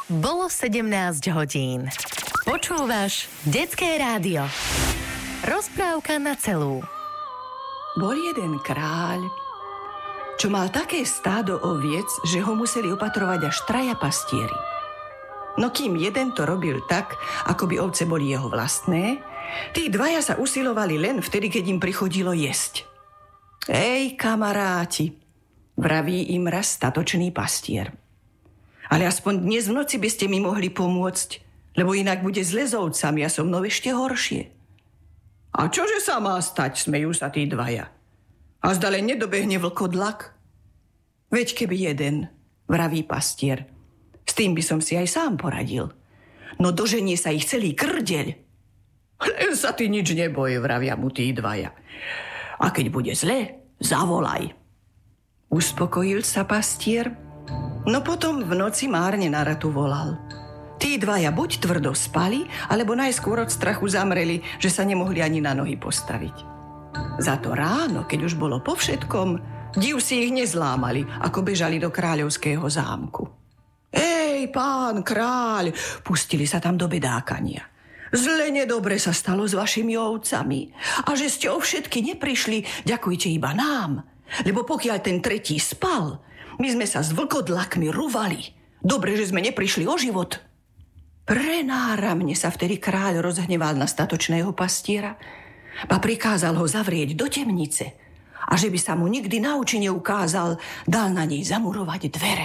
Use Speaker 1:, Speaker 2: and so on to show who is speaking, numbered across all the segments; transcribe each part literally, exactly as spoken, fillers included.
Speaker 1: Bolo sedemnásť hodín. Počúvaš Detské rádio. Rozprávka na celú.
Speaker 2: Bol jeden kráľ, čo mal také stádo oviec, že ho museli opatrovať až traja pastieri. No kým jeden to robil tak, ako by ovce boli jeho vlastné, tí dvaja sa usilovali len vtedy, keď im prichodilo jesť. Ej, kamaráti, vraví im raz statočný pastier. Ale aspoň dnes v noci by ste mi mohli pomôcť, lebo inak bude zle s ovcami a so mnou ešte horšie. A čože sa má stať, smejú sa tí dvaja. A zda len nedobehne vlkodlak? Veď keby jeden, vraví pastier, s tým by som si aj sám poradil. No doženie sa ich celý krdeľ. Len sa ty nič neboj, vravia mu tí dvaja. A keď bude zle, zavolaj. Uspokojil sa pastier, no potom v noci márne na ratu volal. Tí dvaja buď tvrdo spali, alebo najskôr od strachu zamreli, že sa nemohli ani na nohy postaviť. Za to ráno, keď už bolo po všetkom, div si ich nezlámali, ako bežali do kráľovského zámku. Ej, pán kráľ, pustili sa tam do bedákania. Zle nedobre sa stalo s vašimi ovcami a že ste o všetky neprišli, ďakujte iba nám, lebo pokiaľ ten tretí spal, my sme sa s vlkodlakmi rúvali. Dobre, že sme neprišli o život. Prenáramne sa vtedy kráľ rozhneval na statočného pastiera a prikázal ho zavrieť do temnice a že by sa mu nikdy na oči neukázal, dal na nej zamurovať dvere.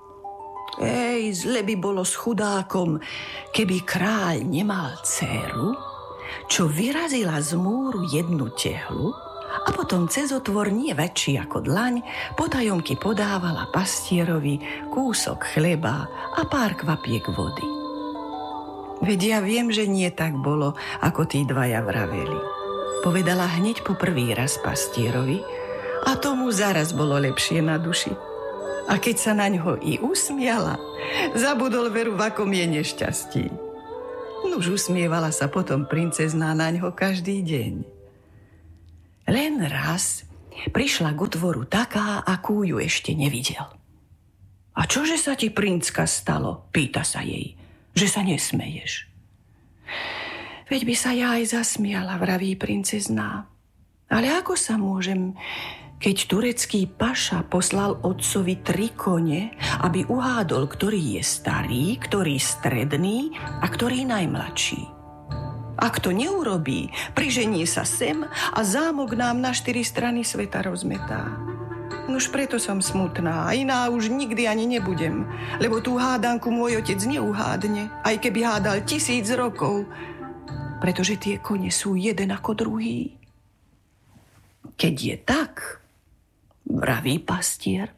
Speaker 2: Ej, zle by bolo s chudákom, keby kráľ nemal dcéru, čo vyrazila z múru jednu tehlu a potom cez otvor nie väčší ako dlaň potajomky podávala pastierovi kúsok chleba a pár kvapiek vody. Veď ja viem, že nie tak bolo, ako tí dvaja vraveli. Povedala hneď po prvý raz pastierovi a tomu zaraz bolo lepšie na duši. A keď sa na ňo i usmiala, zabudol veru, v akom je nešťastí. Nuž usmievala sa potom princezná na ňo každý deň. Len raz prišla k otvoru taká, akú ju ešte nevidel. A čože sa ti, princka, stalo? Pýta sa jej, že sa nesmeješ. Veď by sa ja aj zasmiala, vraví princezná. Ale ako sa môžem, keď turecký paša poslal otcovi tri kone, aby uhádol, ktorý je starý, ktorý stredný a ktorý najmladší. Ak to neurobí, priženie sa sem a zámok nám na štyri strany sveta rozmetá. Nož preto som smutná, iná už nikdy ani nebudem, lebo tú hádanku môj otec neuhádne, aj keby hádal tisíc rokov, pretože tie kone sú jeden ako druhý. Keď je tak, vraví pastier,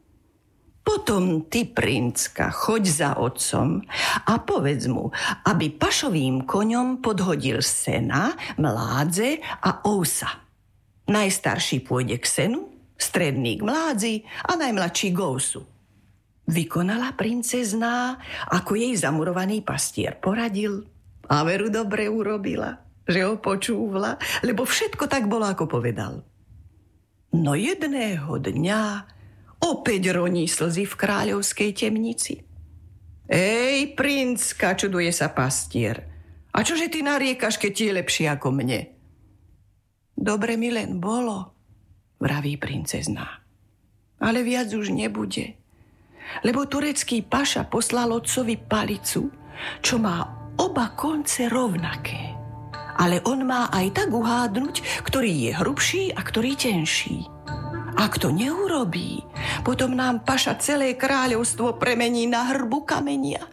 Speaker 2: potom ty, princka, choď za otcom a povedz mu, aby pašovým koňom podhodil sena, mládze a ousa. Najstarší pôjde k senu, stredný k mládzi a najmladší k ousu. Vykonala princezná, ako jej zamurovaný pastier poradil, a veru dobre urobila, že ho počúvla, lebo všetko tak bolo, ako povedal. No jedného dňa opäť roní slzy v kráľovskej temnici. Ej, princka, čuduje sa pastier. A čože ty nariekaš, keď ti je lepšie ako mne? Dobre mi len bolo, vraví princezná. Ale viac už nebude. Lebo turecký paša poslal otcovi palicu, čo má oba konce rovnaké. Ale on má aj tak uhádnuť, ktorý je hrubší a ktorý tenší. Ak to neurobí, potom nám paša celé kráľovstvo premení na hrbu kamenia.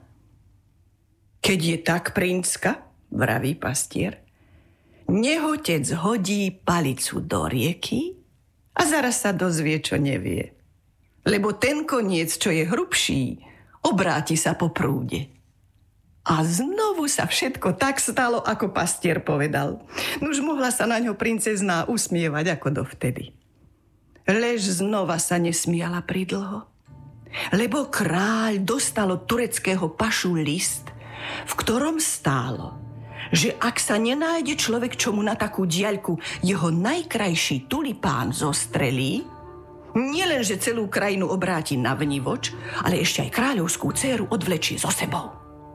Speaker 2: Keď je tak, princka, vraví pastier, nehotec hodí palicu do rieky a zaraz sa dozvie, čo nevie. Lebo ten koniec, čo je hrubší, obráti sa po prúde. A znovu sa všetko tak stalo, ako pastier povedal. Nuž mohla sa na ňo princezná usmievať ako dovtedy. Lež znova sa nesmiala pridlho, lebo kráľ dostal od tureckého pašu list, v ktorom stálo, že ak sa nenájde človek, čo mu na takú diaľku jeho najkrajší tulipán zostrelí, Nielen, že celú krajinu obráti na vnivoč, ale ešte aj kráľovskú dcéru odvlečie so sebou.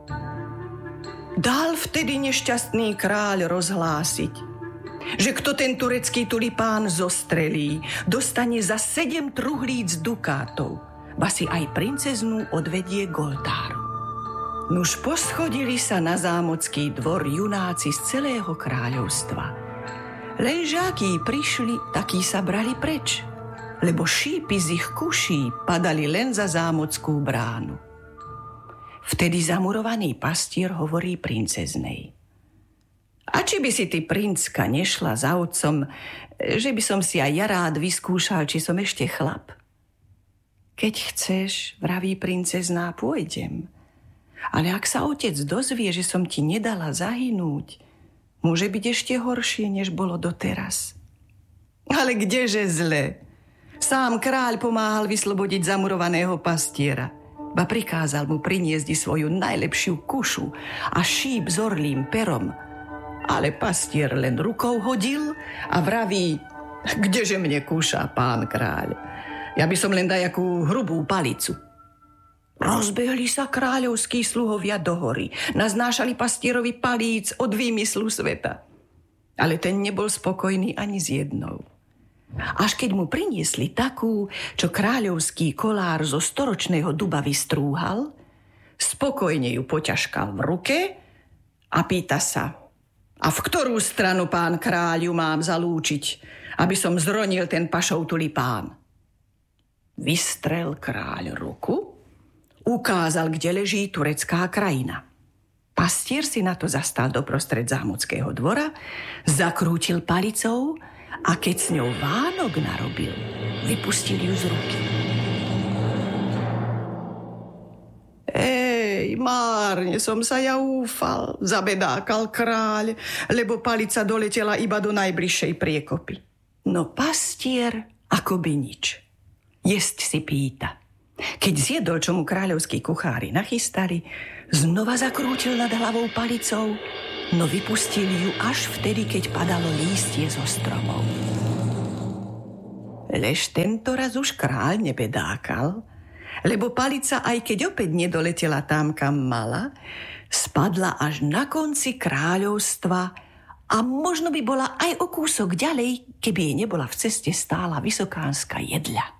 Speaker 2: Dal vtedy nešťastný kráľ rozhlásiť, že kto ten turecký tulipán zostrelí, dostane za sedem truhlíc dukátov, ba si aj princeznú odvedie k oltáru. Nuž poschodili sa na zámocký dvor junáci z celého kráľovstva. Lenže akí prišli, takí sa brali preč, lebo šípy z ich kuší padali len za zámockú bránu. Vtedy zamurovaný pastier hovorí princeznej: A či by si ty, princka, nešla za otcom, že by som si aj ja rád vyskúšal, či som ešte chlap? Keď chceš, vraví princezná, pôjdem. Ale ak sa otec dozvie, že som ti nedala zahynúť, môže byť ešte horšie, než bolo doteraz. Ale kdeže zle? Sám kráľ pomáhal vyslobodiť zamurovaného pastiera, ba prikázal mu priniesť svoju najlepšiu kušu a šíp s orlým perom. Ale pastier len rukou hodil a vraví: Kdeže mne kúša, pán kráľ? Ja by som len dajakú hrubú palicu. Rozbehli sa kráľovskí sluhovia do hory, naznášali pastierovi palíc od výmyslu sveta. Ale ten nebol spokojný ani s jednou. Až keď mu priniesli takú, čo kráľovský kolár zo storočného duba vystrúhal, spokojne ju poťažkal v ruke a pýta sa: A v ktorú stranu, pán kráľu, mám zalúčiť, aby som zronil ten pašov tulipán? Vystrel kráľ ruku, ukázal, kde leží turecká krajina. Pastier si na to zastal doprostred zámockého dvora, zakrútil palicou a keď s ňou Vánok narobil, vypustil ju z ruky. Ej, márne som sa ja úfal, zabedákal kráľ, lebo palica doletela iba do najbližšej priekopy. No pastier akoby nič. Jesť si pýta. Keď zjedol, čo mu kráľovskí kuchári nachystali, znova zakrútil nad hlavou palicou, no vypustil ju až vtedy, keď padalo lístie zo stromov. Lež tento raz už kráľ nebedákal, lebo palica, aj keď opäť nedoletela tam, kam mala, spadla až na konci kráľovstva a možno by bola aj o kúsok ďalej, keby jej nebola v ceste stála vysokánska jedľa.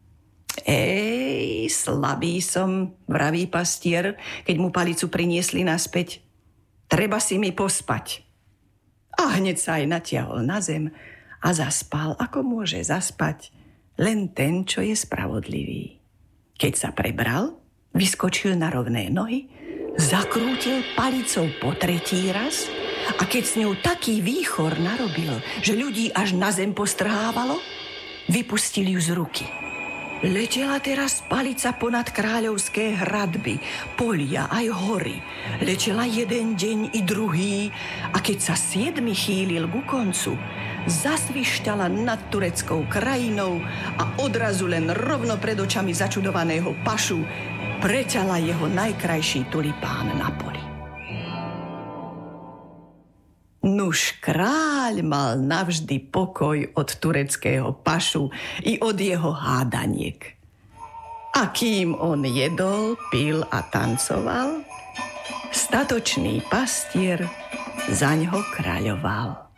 Speaker 2: Ej, slabý som, vraví pastier, keď mu palicu priniesli naspäť. Treba si mi pospať. A hneď sa aj natiahol na zem a zaspal, ako môže zaspať len ten, čo je spravodlivý. Keď sa prebral, vyskočil na rovné nohy, zakrútil palicou po tretí raz a keď s ňou taký výchor narobil, že ľudí až na zem postrhávalo, vypustil ju z ruky. Letela teraz palica ponad kráľovské hradby, polia aj hory. Letela jeden deň i druhý a keď sa siedmy chýlil ku koncu, zasvišťala nad tureckou krajinou a odrazu len rovno pred očami začudovaného pašu preťala jeho najkrajší tulipán na poli. Nuž kráľ mal navždy pokoj od tureckého pašu i od jeho hádaniek. A kým on jedol, pil a tancoval, statočný pastier zaňho kráľoval.